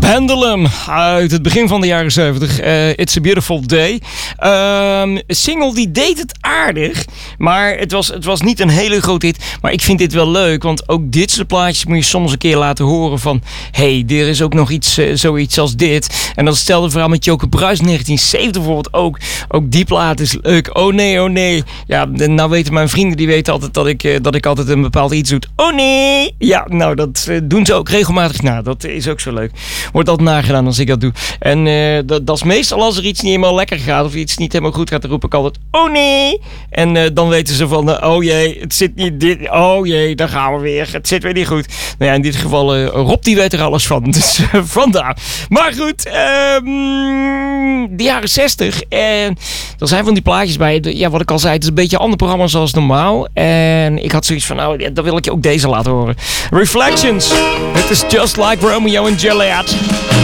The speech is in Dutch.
Pendulum uit het begin van de jaren 70. It's a Beautiful Day. Een single die deed het aardig, maar het was niet een hele grote hit. Maar ik vind dit wel leuk, want ook dit soort plaatjes moet je soms een keer laten horen van... hey, er is ook nog zoiets als dit. En dat stelde vooral met Joke Bruis in 1970 bijvoorbeeld ook. Ook die plaat is leuk. Oh nee, oh nee. Ja, nou weten mijn vrienden, die weten altijd dat ik altijd een bepaald iets doe. Oh nee. Ja, nou dat doen ze ook regelmatig na. Dat is ook zo leuk. Wordt altijd nagedaan als ik dat doe. En dat is meestal als er iets niet helemaal lekker gaat of iets niet helemaal goed gaat, dan roep ik altijd oh nee. En dan weten ze van oh jee, het zit niet dit. Oh jee, daar gaan we weer. Het zit weer niet goed. Nou ja, in dit geval Rob die weet er alles van. Dus vandaar. Maar goed, de jaren 60. En er zijn van die plaatjes bij. Ja, wat ik al zei, het is een beetje een ander programma zoals normaal. En ik had zoiets van, nou, dan wil ik je ook deze laten horen. Reflections. Het is Just Like Romeo and Juliet.